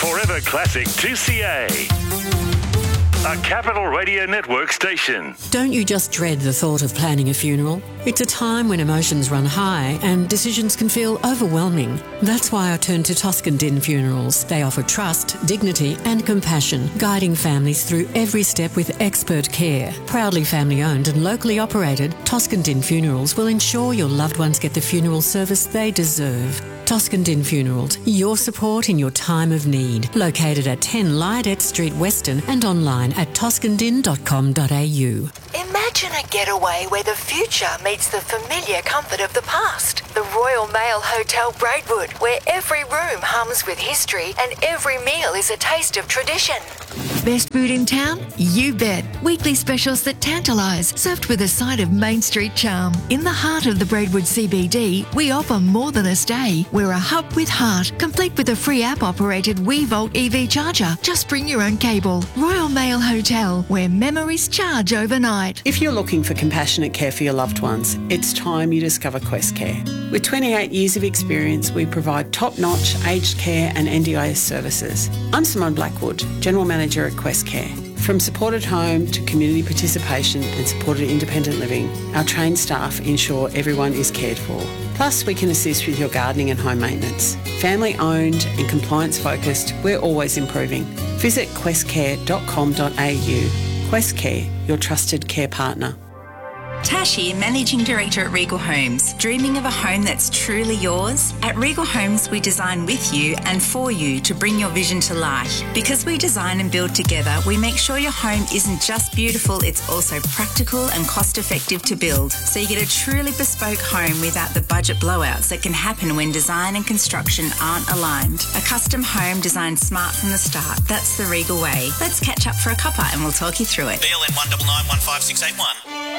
Forever Classic 2CA. A Capital Radio Network station. Don't you just dread the thought of planning a funeral? It's a time when emotions run high and decisions can feel overwhelming. That's why I turned to Toscan Din Funerals. They offer trust, dignity and compassion, guiding families through every step with expert care. Proudly family-owned and locally operated, Toscan Din Funerals will ensure your loved ones get the funeral service they deserve. Toscan Din Funerals, your support in your time of need. Located at 10 Lydet Street, Weston, and online at toscandin.com.au. Imagine a getaway where the future meets the familiar comfort of the past. The Royal Mail Hotel Braidwood, where every room hums with history and every meal is a taste of tradition. Best food in town? You bet. Weekly specials that tantalise, served with a side of Main Street charm. In the heart of the Braidwood CBD, we offer more than a stay. We're a hub with heart, complete with a free app-operated WeVolt EV charger. Just bring your own cable. Royal Mail Hotel, where memories charge overnight. If you're looking for compassionate care for your loved ones, it's time you discover Quest Care. With 28 years of experience, we provide top-notch aged care and NDIS services. I'm Simone Blackwood, General Manager at Quest Care. From supported home to community participation and supported independent living, our trained staff ensure everyone is cared for. Plus, we can assist with your gardening and home maintenance. Family owned and compliance focused, we're always improving. Visit questcare.com.au. Quest Care, your trusted care partner. Tash here, Managing Director at Regal Homes. Dreaming of a home that's truly yours? At Regal Homes, we design with you and for you to bring your vision to life. Because we design and build together, we make sure your home isn't just beautiful, it's also practical and cost-effective to build. So you get a truly bespoke home without the budget blowouts that can happen when design and construction aren't aligned. A custom home designed smart from the start. That's the Regal way. Let's catch up for a cuppa and we'll talk you through it. BLN 199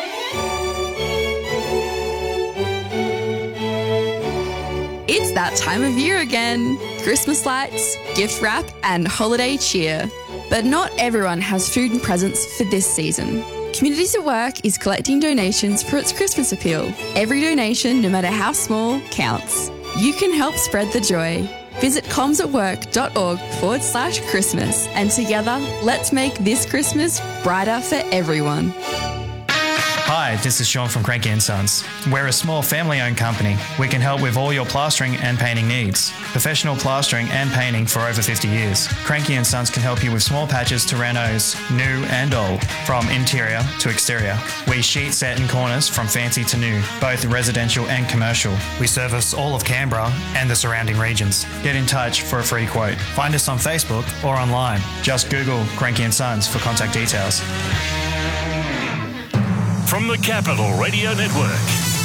It's that time of year again. Christmas lights, gift wrap and holiday cheer. But not everyone has food and presents for this season. Communities at Work is collecting donations for its Christmas appeal. Every donation, no matter how small, counts. You can help spread the joy. Visit comsatwork.org/Christmas and together, let's make this Christmas brighter for everyone. Hi, this is Sean from Cranky & Sons. We're a small family-owned company. We can help with all your plastering and painting needs. Professional plastering and painting for over 50 years. Cranky & Sons can help you with small patches to renos, new and old, from interior to exterior. We sheet set in corners from fancy to new, both residential and commercial. We service all of Canberra and the surrounding regions. Get in touch for a free quote. Find us on Facebook or online. Just Google Cranky & Sons for contact details. From the Capital Radio Network,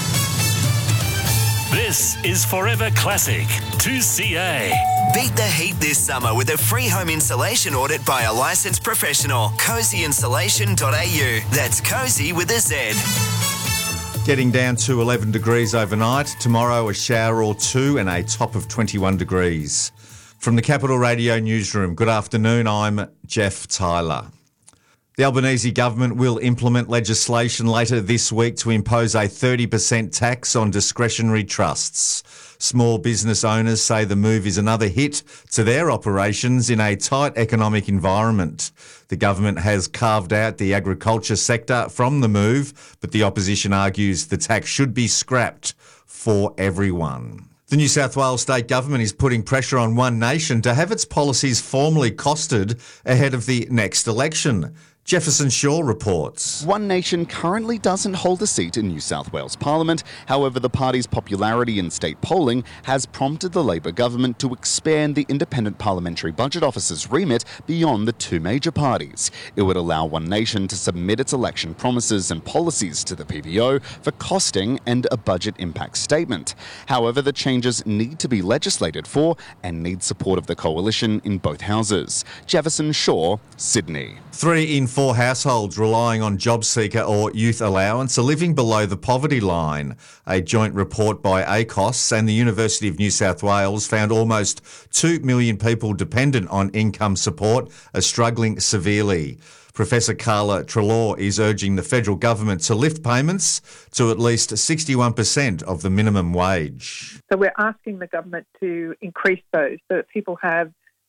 this is Forever Classic 2CA. Beat the heat this summer with a free home insulation audit by a licensed professional. CozyInsulation.au. That's Cozy with a Z. Getting down to 11 degrees overnight. Tomorrow a shower or two and a top of 21 degrees. From the Capital Radio Newsroom, good afternoon. I'm Jeff Tyler. The Albanese government will implement legislation later this week to impose a 30% tax on discretionary trusts. Small business owners say the move is another hit to their operations in a tight economic environment. The government has carved out the agriculture sector from the move, but the opposition argues the tax should be scrapped for everyone. The New South Wales state government is putting pressure on One Nation to have its policies formally costed ahead of the next election. Jefferson Shaw reports. One Nation currently doesn't hold a seat in New South Wales Parliament. However, the party's popularity in state polling has prompted the Labor government to expand the Independent Parliamentary Budget Office's remit beyond the two major parties. It would allow One Nation to submit its election promises and policies to the PBO for costing and a budget impact statement. However, the changes need to be legislated for and need support of the coalition in both houses. Jefferson Shaw, Sydney. 3 in 4 households relying on JobSeeker or youth allowance are living below the poverty line. A joint report by ACOS and the University of New South Wales found almost 2 million people dependent on income support are struggling severely. Professor Carla Treloar is urging the federal government to lift payments to at least 61% of the minimum wage. So we're asking the government to increase those so that people have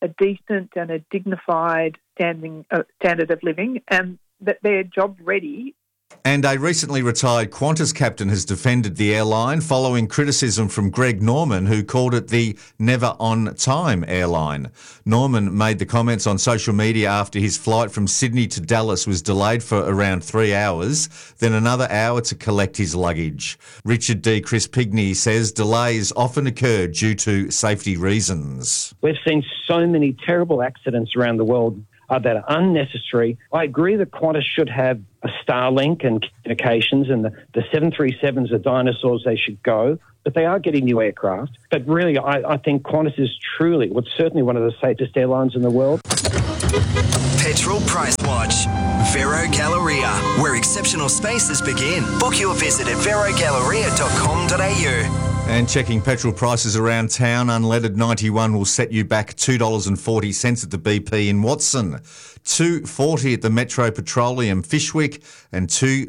a decent and a dignified standard of living, and that they're job ready. And a recently retired Qantas captain has defended the airline following criticism from Greg Norman, who called it the never-on-time airline. Norman made the comments on social media after his flight from Sydney to Dallas was delayed for around 3 hours, then another hour to collect his luggage. Richard D. Chris Pigney says delays often occur due to safety reasons. We've seen so many terrible accidents around the world that are unnecessary. I agree that Qantas should have a Starlink and communications, and the 737s are dinosaurs, they should go, but they are getting new aircraft. But really, I think Qantas is certainly one of the safest airlines in the world. Petrol Price Watch. Vero Galleria, where exceptional spaces begin. Book your visit at verogalleria.com.au. And checking petrol prices around town, unleaded 91 will set you back $2.40 at the BP in Watson, $2.40 at the Metro Petroleum Fishwick, and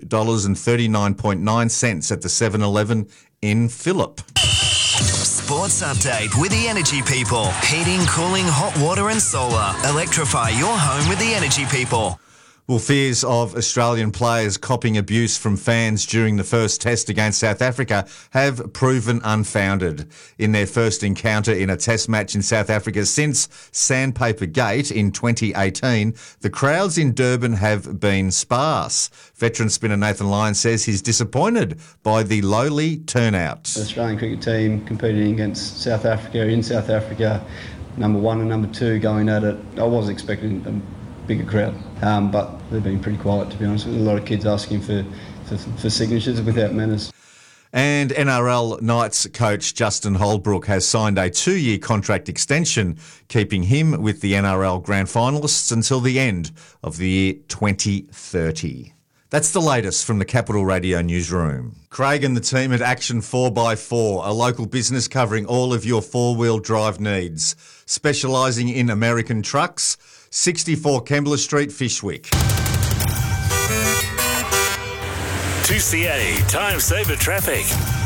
$2.39.9 at the 7-Eleven in Phillip. Sports update with the Energy People. Heating, cooling, hot water and solar. Electrify your home with the Energy People. Well, fears of Australian players copping abuse from fans during the first test against South Africa have proven unfounded. In their first encounter in a test match in South Africa since Sandpaper Gate in 2018, the crowds in Durban have been sparse. Veteran spinner Nathan Lyon says he's disappointed by the lowly turnout. The Australian cricket team competing against South Africa in South Africa, number 1 and number 2 going at it. I was expecting a bigger crowd, but they've been pretty quiet, to be honest. With a lot of kids asking for signatures without manners. And NRL Knights coach Justin Holbrook has signed a 2-year contract extension, keeping him with the NRL grand finalists until the end of the year 2030. That's the latest from the Capital Radio newsroom. Craig and the team at Action 4x4, a local business covering all of your four-wheel drive needs, specialising in American trucks. 64 Kembla Street, Fishwick. 2CA Time Saver Traffic.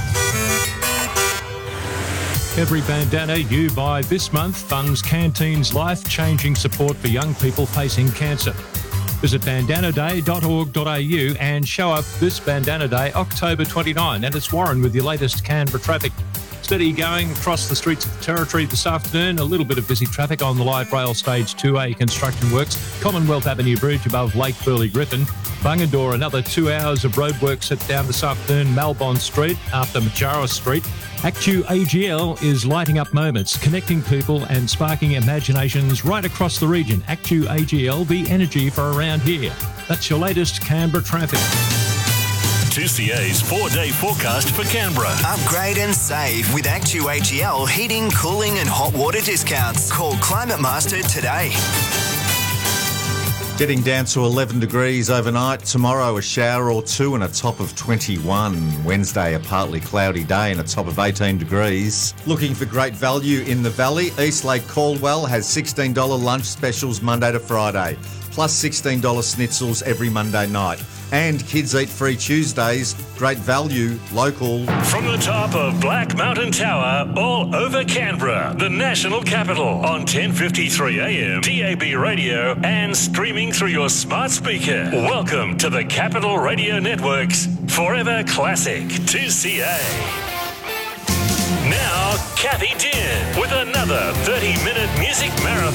Every bandana you buy this month funds Canteen's life-changing support for young people facing cancer. Visit bandanaday.org.au and show up this Bandana Day, October 29. And it's Warren with your latest Canberra traffic. Steady going across the streets of the Territory this afternoon. A little bit of busy traffic on the light rail stage 2A construction works. Commonwealth Avenue Bridge above Lake Burley Griffin. Bungendore, another 2 hours of roadwork set down this afternoon. Malbon Street after Majara Street. Actu AGL is lighting up moments, connecting people and sparking imaginations right across the region. Actu AGL, the energy for around here. That's your latest Canberra traffic. 2CA's 4-day forecast for Canberra. Upgrade and save with Actu AGL heating, cooling and hot water discounts. Call Climate Master today. Getting down to 11 degrees overnight. Tomorrow a shower or two and a top of 21. Wednesday a partly cloudy day and a top of 18 degrees. Looking for great value in the valley? Eastlake Caldwell has $16 lunch specials Monday to Friday, plus $16 schnitzels every Monday night. And Kids Eat Free Tuesdays, great value, local. From the top of Black Mountain Tower, all over Canberra, the national capital, on 1053 AM, DAB radio, and streaming through your smart speaker. Welcome to the Capital Radio Network's Forever Classic 2CA. Now, Kathy Dean with another 30-minute music marathon.